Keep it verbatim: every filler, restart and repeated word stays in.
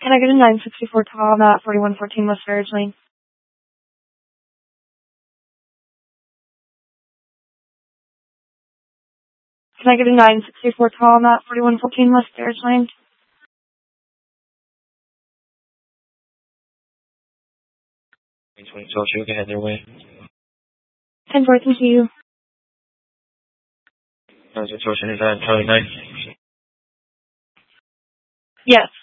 Can I get a nine sixty-four tall, not forty-one fourteen West Ferris Lane? Can I get a nine sixty-four tall, not forty-one fourteen West Ferris Lane? twenty-two, you can head their way. ten four, thank you. Is that Charlie nine? Yes.